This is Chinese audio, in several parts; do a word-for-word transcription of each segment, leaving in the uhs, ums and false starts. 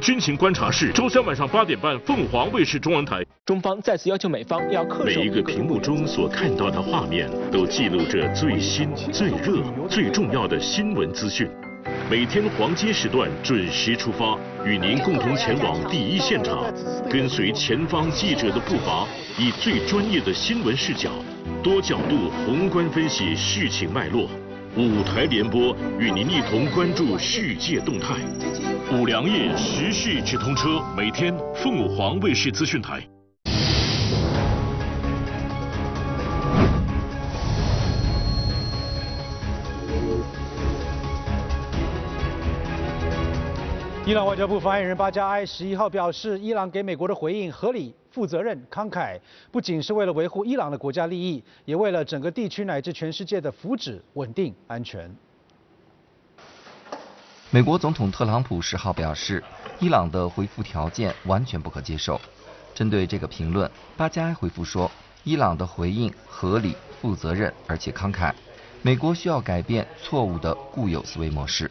军情观察室周三晚上八点半，凤凰卫视中文台。 中方再次要求美方要恪守。 每一个屏幕中所看到的画面，都记录着最新、最热、最重要的新闻资讯。每天黄金时段准时出发，与您共同前往第一现场，跟随前方记者的步伐，以最专业的新闻视角，多角度宏观分析事情脉络。五台联播与您一同关注世界动态。五粮液时事直通车，每天凤凰卫视资讯台。 伊朗外交部发言人巴加埃十一号表示，伊朗给美国的回应合理、负责任、慷慨，不仅是为了维护伊朗的国家利益，也为了整个地区乃至全世界的福祉、稳定、安全。 美国总统特朗普十号表示，伊朗的回复条件完全不可接受。针对这个评论，巴加埃回复说，伊朗的回应合理、负责任而且慷慨，美国需要改变错误的固有思维模式。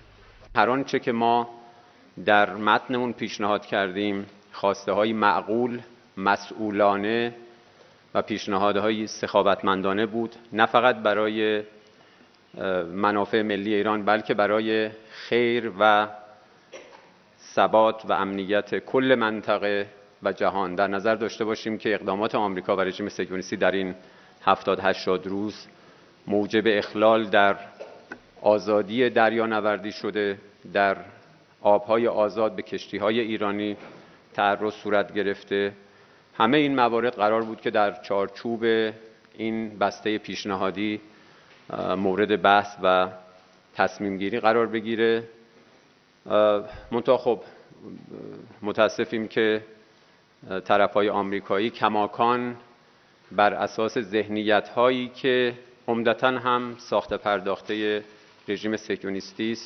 در متنمون پیشنهاد کردیم خواسته‌های معقول، مسئولانه و پیشنهادهای سخاوتمندانه بود، نه فقط برای منافع ملی ایران بلکه برای خیر و ثبات و امنیت کل منطقه و جهان. در نظر داشته باشیم که اقدامات آمریکا و رژیم صهیونیستی در این هفتاد هشتاد روز موجب اخلال در آزادی دریانوردی شده، در آبهای آزاد به کشتی‌های ایرانی تعرض صورت گرفته. همه این موارد قرار بود که در چارچوب این بسته پیشنهادی مورد بحث و تصمیم گیری قرار بگیره. منتها خب متاسفیم که طرف‌های آمریکایی کماکان بر اساس ذهنیت‌هایی که عمدتاً هم ساخته پرداخته رژیم صهیونیستی است،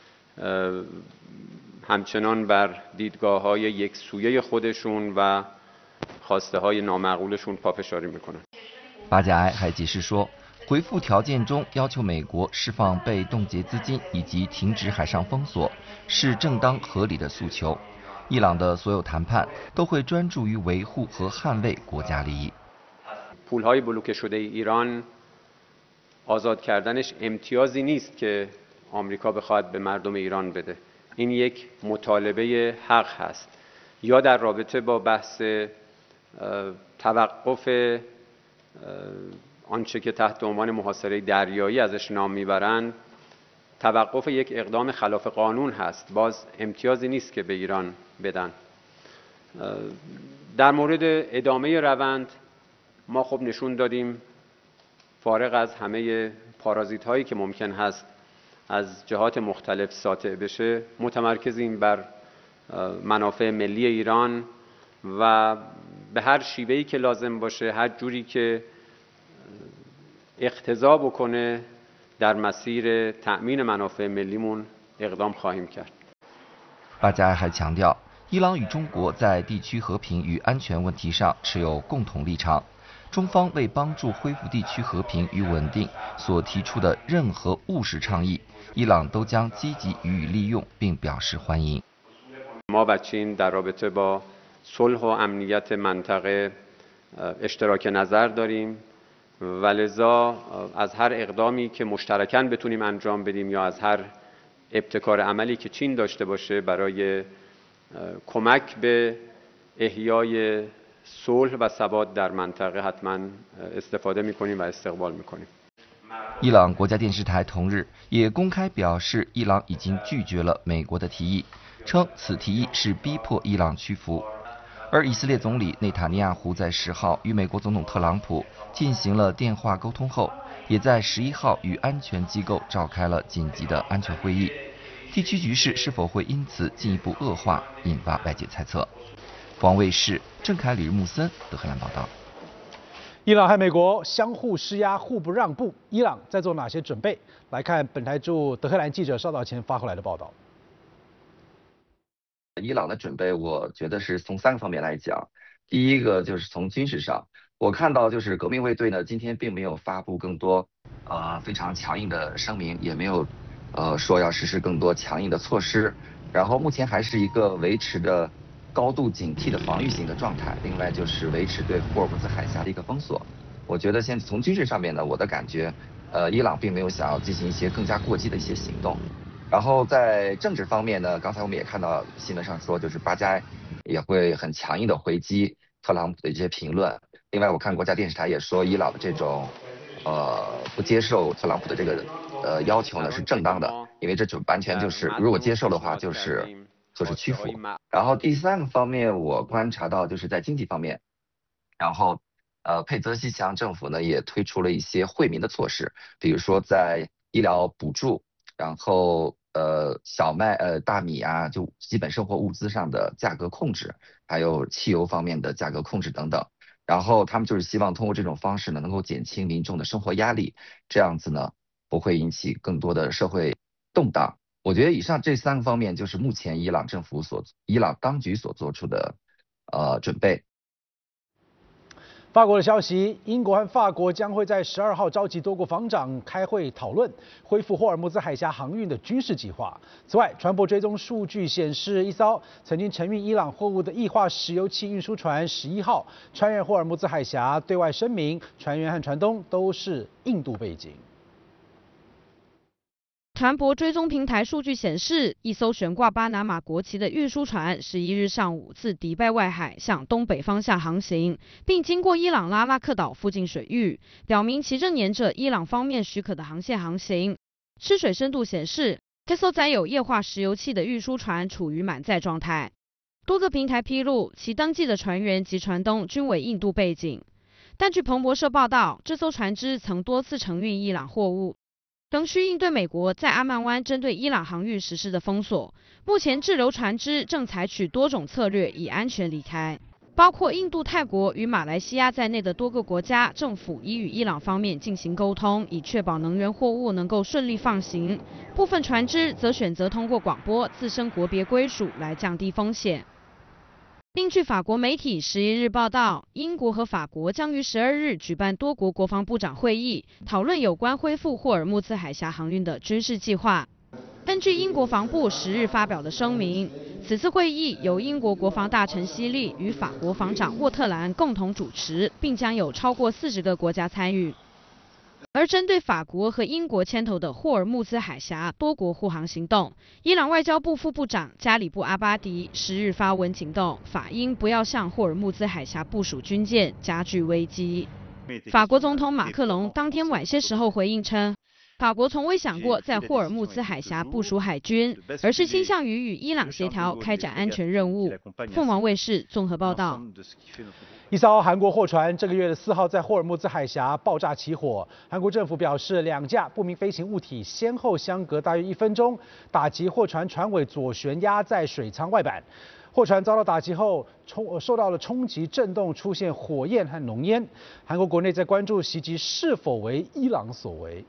همچنان بر دیدگاه‌های یکسویه خودشون و خواسته‌های نامعقولشون پافشاری میکنن. 巴加埃还解释说，回复条件中要求美国释放被冻结资金以及停止海上封锁，是正当合理的诉求。伊朗的所有谈判都会专注于维护和捍卫国家利益。 پول‌های بلوکه شده ایران آزاد کردنش امتیازی نیست که آمریکا بخواهد به مردم ایران بده. این یک مطالبه حق هست، یا در رابطه با بحث توقف آنچه که تحت عنوان محاصره دریایی ازش نام میبرند، توقف یک اقدام خلاف قانون هست، باز امتیازی نیست که به ایران بدن. در مورد ادامه روند ما خب نشون دادیم فارغ از همه پارازیت هایی که ممکن هست از جهات مختلف ساطع بشه، متمرکزیم بر منافع ملی ایران و به هر شیوهی که لازم باشه، هر جوری که اقتضا بکنه در مسیر تأمین منافع ملیمون اقدام خواهیم کرد. 巴加埃还强调，伊朗与中国在地区和平与安全问题上持有共同立场。中方为帮助恢复地区和平与稳定所提出的任何务实倡议，伊朗都将积极予以利用，并表示欢迎。 ما و چین در رابطه با صلح و امنیت منطقه اشتراک نظر داریم و لذا از هر اقدامی که مشترکاً بتونیم انجام بدیم یا از هر ابتکار عملی که چین داشته باشه برای کمک به احیای صلح و ثبات در منطقه حتما استفاده می‌کنیم و استقبال می‌کنیم. 伊朗国家电视台同日也公开表示，伊朗已经拒绝了美国的提议，称此提议是逼迫伊朗屈服。而以色列总理内塔尼亚胡在十号与美国总统特朗普进行了电话沟通后，也在十一号与安全机构召开了紧急的安全会议。地区局势是否会因此进一步恶化，引发外界猜测。广卫视郑凯、李日木森德黑兰报道。 伊朗和美国相互施压，互不让步。伊朗在做哪些准备？来看本台驻德黑兰记者稍早前发回来的报道。 伊朗的准备，我觉得是从三个方面来讲。第一个就是从军事上，我看到就是革命卫队呢，今天并没有发布更多呃非常强硬的声明，也没有呃说要实施更多强硬的措施。 然后目前还是一个维持着高度警惕的防御性的状态。另外就是维持对霍尔木兹海峡的一个封锁。我觉得现在从军事上面呢，我的感觉，呃，伊朗并没有想要进行一些更加过激的一些行动。然后在政治方面呢，刚才我们也看到新闻上说，就是巴加也会很强硬的回击特朗普的一些评论。另外，我看国家电视台也说，伊朗的这种呃不接受特朗普的这个呃要求呢是正当的，因为这就完全就是如果接受的话就是就是屈服。然后第三个方面，我观察到就是在经济方面，然后。呃，佩泽西强政府呢也推出了一些惠民的措施，比如说在医疗补助，然后呃小麦、呃大米啊，就基本生活物资上的价格控制，还有汽油方面的价格控制等等。然后他们就是希望通过这种方式呢，能够减轻民众的生活压力，这样子呢不会引起更多的社会动荡。我觉得以上这三个方面就是目前伊朗政府所、伊朗当局所做出的呃准备。 法国的消息，英国和法国将会在十二号召集多国防长开会讨论恢复霍尔木兹海峡航运的军事计划。此外，船舶追踪数据显示，一艘曾经承运伊朗货物的液化石油气运输船十一号穿越霍尔木兹海峡，对外声明船员和船东都是印度背景。 船舶追踪平台数据显示，一艘悬挂巴拿马国旗的运输船十一日上午自迪拜外海向东北方向航行，并经过伊朗拉拉克岛附近水域，表明其正沿着伊朗方面许可的航线航行。吃水深度显示，这艘载有液化石油气的运输船处于满载状态。多个平台披露，其登记的船员及船东均为印度背景。但据彭博社报道，这艘船只曾多次承运伊朗货物。仍需应对美国在阿曼湾针对伊朗航运实施的封锁。目前滞留船只正采取多种策略以安全离开，包括印度、泰国与马来西亚在内的多个国家政府已与伊朗方面进行沟通，以确保能源货物能够顺利放行。部分船只则选择通过广播自身国别归属来降低风险。另据法国媒体十一日报道，英国和法国将于十二日举办多国国防部长会议，讨论有关恢复霍尔木兹海峡航运的军事计划。根据英国防部十日发表的声明，此次会议由英国国防大臣希利与法国防长沃特兰共同主持，并将有超过四十个国家参与。而针对法国和英国牵头的霍尔木兹海峡多国护航行动，伊朗外交部副部长加里布阿巴迪十日发文警告法英不要向霍尔木兹海峡部署军舰，加剧危机。法国总统马克龙当天晚些时候回应称，法国从未想过在霍尔木兹海峡部署海军，而是倾向于与伊朗协调开展安全任务。凤凰卫视综合报道。 一艘韩国货船这个月的四号在霍尔木兹海峡爆炸起火，韩国政府表示，两架不明飞行物体先后相隔大约一分钟打击货船船尾左舷压在水舱外板，货船遭到打击后冲受到了冲击震动，出现火焰和浓烟。韩国国内在关注袭击是否为伊朗所为。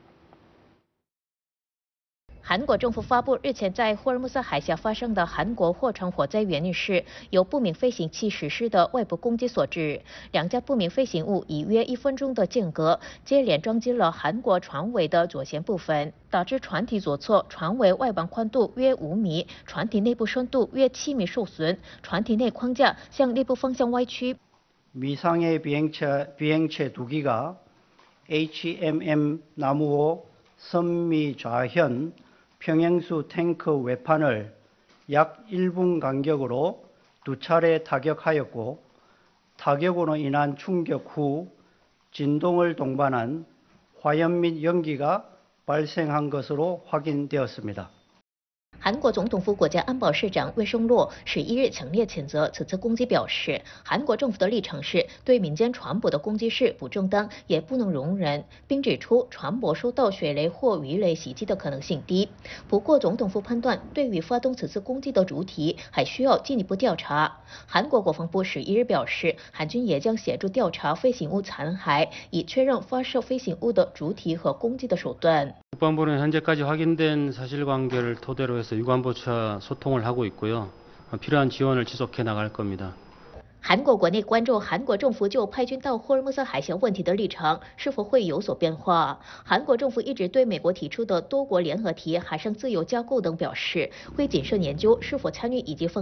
韩国政府发布日前在霍尔木兹海峡发生的韩国货船火灾原因是由不明飞行器实施的外部攻击所致。两架不明飞行物以约一分钟的间隔接连撞击了韩国船尾的左舷部分，导致船体左侧船尾外板宽度约五米，船体内部深度约七米受损，船体内框架向内部方向歪曲。 미상의 비행체 비행체 두 기가 에이치엠엠 나무호 선미 좌현 평행수 탱크 외판을 약 일 분 간격으로 두 차례 타격하였고, 타격으로 인한 충격 후 진동을 동반한 화염 및 연기가 발생한 것으로 확인되었습니다. 韩国总统府国家安保市长魏胜洛十一日强烈谴责此次攻击，表示韩国政府的立场是对民间船舶的攻击是不正当，也不能容忍，并指出船舶受到水雷或鱼雷袭击的可能性低。不过，总统府判断，对于发动此次攻击的主体还需要进一步调查。韩国国防部十一日表示，韩军也将协助调查飞行物残骸，以确认发射飞行物的主体和攻击的手段。 국방부는 현재까지 확인된 사실관계를 토대로 해서 유관보차 소통을 하고 있고요. 필요한 지원을 지속해 나갈 겁니다. 韩国国内关注韩国政府就派军到霍尔木兹海峡问题的立场是否会有所变化。韩国政府一直对美国提出的多国联合体、海上自由架构等表示会谨慎研究是否参与以及奉